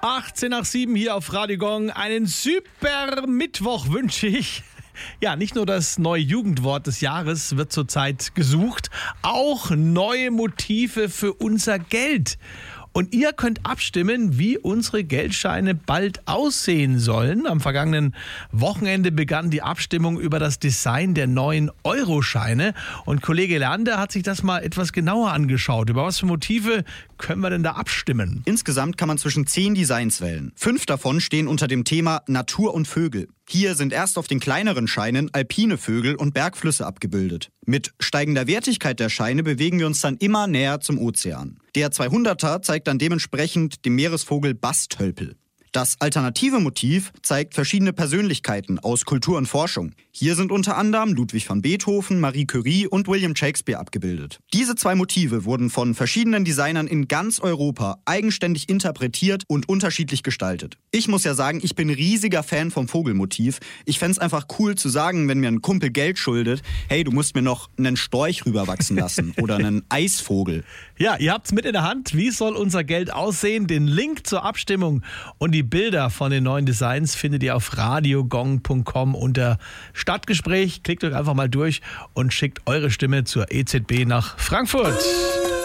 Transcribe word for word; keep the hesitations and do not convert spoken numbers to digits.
achtzehn nach sieben hier auf Radio Gong. Einen super Mittwoch wünsche ich. Ja, nicht nur das neue Jugendwort des Jahres wird zurzeit gesucht, auch neue Motive für unser Geld. Und ihr könnt abstimmen, wie unsere Geldscheine bald aussehen sollen. Am vergangenen Wochenende begann die Abstimmung über das Design der neuen Euroscheine. Und Kollege Leander hat sich das mal etwas genauer angeschaut. Über was für Motive können wir denn da abstimmen? Insgesamt kann man zwischen zehn Designs wählen. Fünf davon stehen unter dem Thema Natur und Vögel. Hier sind erst auf den kleineren Scheinen alpine Vögel und Bergflüsse abgebildet. Mit steigender Wertigkeit der Scheine bewegen wir uns dann immer näher zum Ozean. Der zweihunderter zeigt dann dementsprechend den Meeresvogel Bastölpel. Das alternative Motiv zeigt verschiedene Persönlichkeiten aus Kultur und Forschung. Hier sind unter anderem Ludwig van Beethoven, Marie Curie und William Shakespeare abgebildet. Diese zwei Motive wurden von verschiedenen Designern in ganz Europa eigenständig interpretiert und unterschiedlich gestaltet. Ich muss ja sagen, ich bin riesiger Fan vom Vogelmotiv. Ich fänd's einfach cool zu sagen, wenn mir ein Kumpel Geld schuldet, hey, du musst mir noch einen Storch rüberwachsen lassen oder einen Eisvogel. Ja, ihr habt's mit in der Hand. Wie soll unser Geld aussehen? Den Link zur Abstimmung und die Bilder von den neuen Designs findet ihr auf radiogong punkt com unter Stadtgespräch. Klickt euch einfach mal durch und schickt eure Stimme zur E Z B nach Frankfurt.